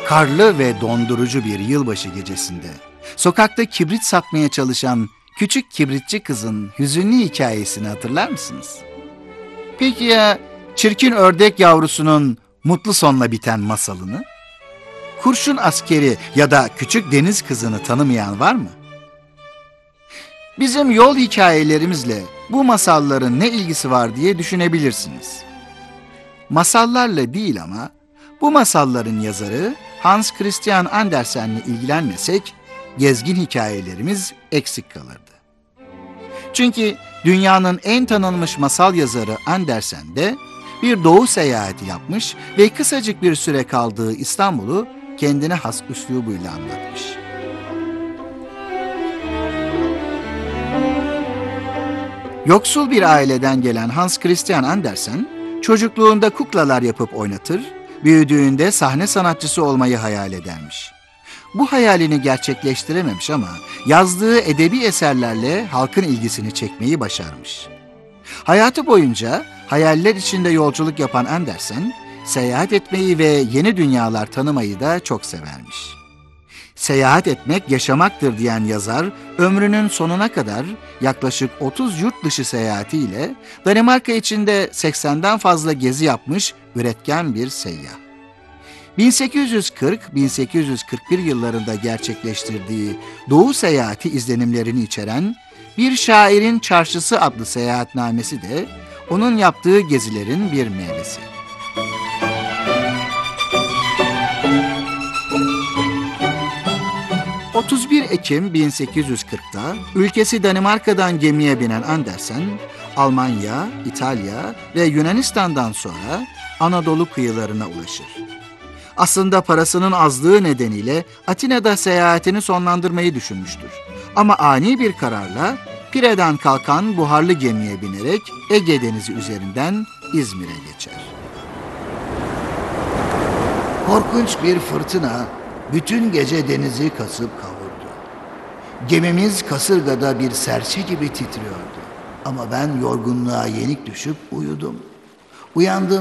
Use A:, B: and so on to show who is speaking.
A: Karlı ve dondurucu bir yılbaşı gecesinde sokakta kibrit satmaya çalışan küçük kibritçi kızın hüzünlü hikayesini hatırlar mısınız? Peki ya çirkin ördek yavrusunun mutlu sonla biten masalını? Kurşun askeri ya da küçük deniz kızını tanımayan var mı? Bizim yol hikayelerimizle bu masalların ne ilgisi var diye düşünebilirsiniz. Masallarla değil ama bu masalların yazarı Hans Christian Andersen'le ilgilenmesek gezgin hikayelerimiz eksik kalırdı. Çünkü dünyanın en tanınmış masal yazarı Andersen de bir doğu seyahati yapmış ve kısacık bir süre kaldığı İstanbul'u kendine has üslubuyla anlatmış. Yoksul bir aileden gelen Hans Christian Andersen, çocukluğunda kuklalar yapıp oynatır, büyüdüğünde sahne sanatçısı olmayı hayal edermiş. Bu hayalini gerçekleştirememiş ama yazdığı edebi eserlerle halkın ilgisini çekmeyi başarmış. Hayatı boyunca hayaller içinde yolculuk yapan Andersen, seyahat etmeyi ve yeni dünyalar tanımayı da çok severmiş. Seyahat etmek yaşamaktır diyen yazar, ömrünün sonuna kadar yaklaşık 30 yurt dışı seyahatiyle Danimarka içinde 80'den fazla gezi yapmış üretken bir seyyah. 1840-1841 yıllarında gerçekleştirdiği Doğu Seyahati izlenimlerini içeren Bir Şairin Çarşısı adlı seyahatnamesi de onun yaptığı gezilerin bir meyvesi. ...31 Ekim 1840'da ülkesi Danimarka'dan gemiye binen Andersen, Almanya, İtalya ve Yunanistan'dan sonra Anadolu kıyılarına ulaşır. Aslında parasının azlığı nedeniyle Atina'da seyahatini sonlandırmayı düşünmüştür. Ama ani bir kararla Pire'den kalkan buharlı gemiye binerek Ege Denizi üzerinden İzmir'e geçer. Korkunç bir fırtına bütün gece denizi kasıp kavurdu. Gemimiz kasırgada bir serçe gibi titriyordu. Ama ben yorgunluğa yenik düşüp uyudum. Uyandığım